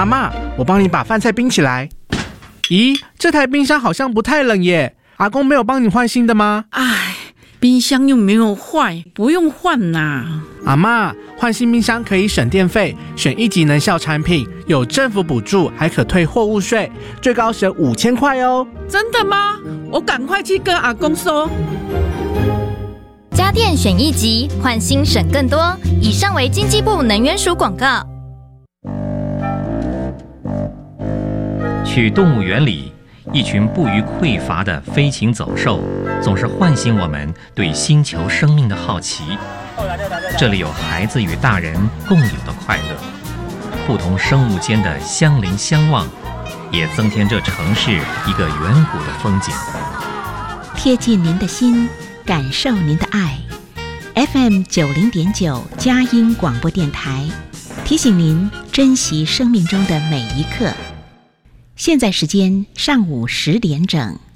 阿嬷，我帮你把饭菜冰起来。咦，这台冰箱好像不太冷耶，阿公没有帮你换新的吗？ 哎，冰箱又没有坏，不用换啦。 阿嬷，换新冰箱可以省电费，选1级能效产品，有政府补助，还可退货物税，最高省5000块哦。 真的吗？我赶快去跟阿公说。 家电选1级，换新省更多。以上为经济部能源署广告。 去动物园里，一群不虞匮乏的飞禽走兽，总是唤醒我们对星球生命的好奇。这里有孩子与大人共有的快乐，不同生物间的相邻相望，也增添这城市一个远古的风景。 贴近您的心，感受您的爱。FM 90.9佳音广播电台提醒您珍惜生命中的每一刻。现在时间上午10点整。